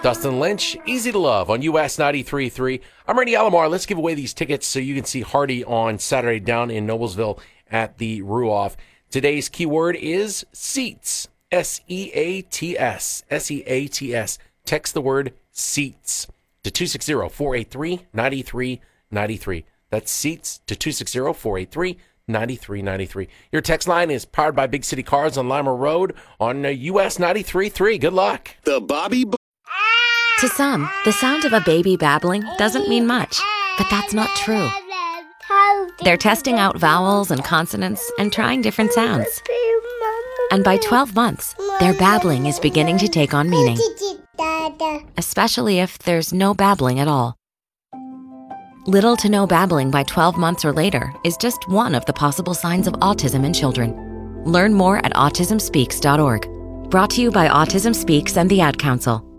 Dustin Lynch, Easy to Love on US 93.3. I'm Randy Alomar. Let's give away these tickets so you can see Hardy on Saturday down in Noblesville at the Ruoff. Today's keyword is seats. S-E-A-T-S. S-E-A-T-S. Text the word seats to 260-483-9393. That's seats to 260-483-9393. Your text line is powered by Big City Cars on Lima Road on US 93.3. Good luck. The Bobby To some, the sound of a baby babbling doesn't mean much, but that's not true. They're testing out vowels and consonants and trying different sounds. And by 12 months, their babbling is beginning to take on meaning, especially if there's no babbling at all. Little to no babbling by 12 months or later is just one of the possible signs of autism in children. Learn more at autismspeaks.org. Brought to you by Autism Speaks and the Ad Council.